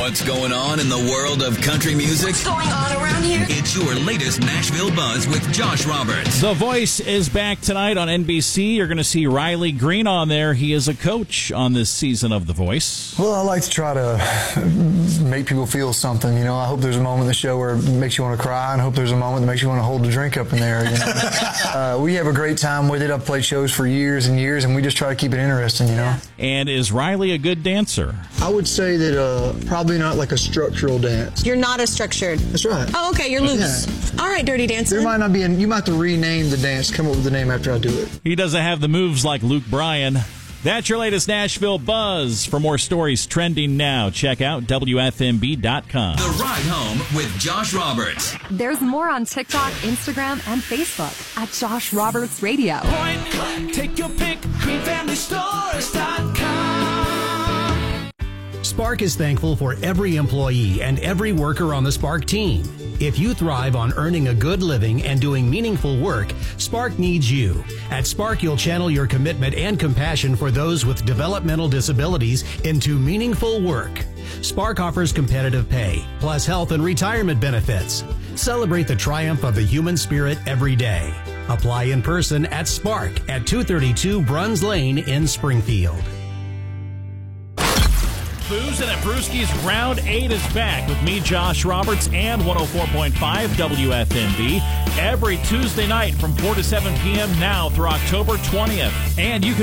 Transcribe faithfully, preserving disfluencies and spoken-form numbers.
What's going on in the world of country music? What's going on around here? It's your latest Nashville Buzz with Josh Roberts. The Voice is back tonight on N B C. You're going to see Riley Green on there. He is a coach on this season of The Voice. Well, I like to try to make people feel something. You know, I hope there's a moment in the show where it makes you want to cry, and I hope there's a moment that makes you want to hold the drink up in there. You know? uh, we have a great time with it. I've played shows for years and years, and we just try to keep it interesting, you know. And is Riley a good dancer? I would say that uh, probably not like a structural dance. You're not as structured. That's right. Oh, okay, you're loose. Yeah. All right, Dirty Dancing. There might not be, a, you might have to rename the dance, come up with the name after I do it. He doesn't have the moves like Luke Bryan. That's your latest Nashville Buzz. For more stories trending now, check out W F M B dot com. The Ride Home with Josh Roberts. There's more on TikTok, Instagram, and Facebook at Josh Roberts Radio. Point click, take your pick, green family stores dot com. Spark is thankful for every employee and every worker on the Spark team. If you thrive on earning a good living and doing meaningful work, Spark needs you. At Spark, you'll channel your commitment and compassion for those with developmental disabilities into meaningful work. Spark offers competitive pay, plus health and retirement benefits. Celebrate the triumph of the human spirit every day. Apply in person at Spark at two thirty-two Bruns Lane in Springfield. Booze and at Brewski's Round eight is back with me, Josh Roberts, and one oh four point five W F M B every Tuesday night from four to seven p.m. now through October twentieth. And you can